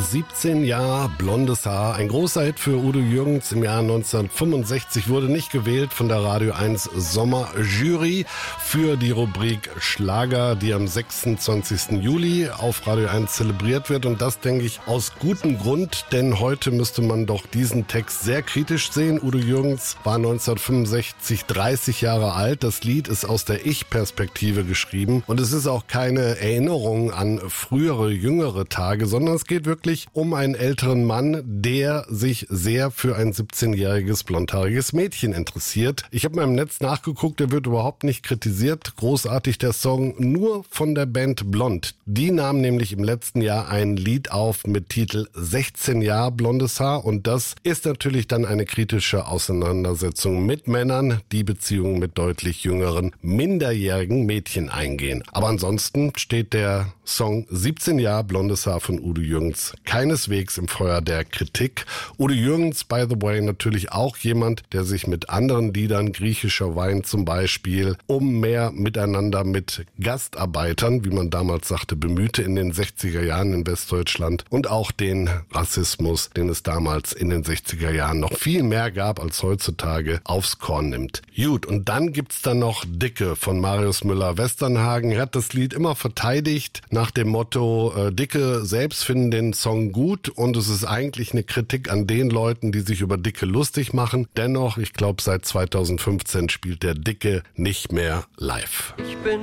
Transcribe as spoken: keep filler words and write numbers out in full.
siebzehn Jahre blondes Haar. Ein großer Hit für Udo Jürgens im Jahr neunzehnhundertfünfundsechzig, wurde nicht gewählt von der Radio eins Sommerjury für die Rubrik Schlager, die am sechsundzwanzigsten Juli auf Radio eins zelebriert wird. Und das, denke ich, aus gutem Grund, denn heute müsste man doch diesen Text sehr kritisch sehen. Udo Jürgens war neunzehnhundertfünfundsechzig dreißig Jahre alt. Das Lied ist aus der Ich-Perspektive geschrieben und es ist auch keine Erinnerung an frühere, jüngere Tage, sondern es geht wirklich um einen älteren Mann, der sich sehr für ein siebzehnjähriges blondhaariges Mädchen interessiert. Ich habe mal im Netz nachgeguckt, der wird überhaupt nicht kritisiert. Großartig der Song, nur von der Band Blond. Die nahm nämlich im letzten Jahr ein Lied auf mit Titel sechzehn Jahre blondes Haar und das ist natürlich dann eine kritische Auseinandersetzung mit Männern, die Beziehungen mit deutlich jüngeren, minderjährigen Mädchen eingehen. Aber ansonsten steht der Song siebzehn Jahre blondes Haar von Udo Jürgens keineswegs im Feuer der Kritik. Udo Jürgens, by the way, natürlich auch jemand, der sich mit anderen Liedern, griechischer Wein zum Beispiel, um mehr miteinander mit Gastarbeitern, wie man damals sagte, bemühte in den sechziger Jahren in Westdeutschland und auch den Rassismus, den es damals in den sechziger Jahren noch viel mehr gab als heutzutage, aufs Korn nimmt. Gut, und dann gibt's dann noch Dicke von Marius Müller-Westernhagen. Er hat das Lied immer verteidigt nach dem Motto, äh, Dicke selbst finden den Song gut und es ist eigentlich eine Kritik an den Leuten, die sich über Dicke lustig machen. Dennoch, ich glaube, seit zweitausendfünfzehn spielt der Dicke nicht mehr live. Ich bin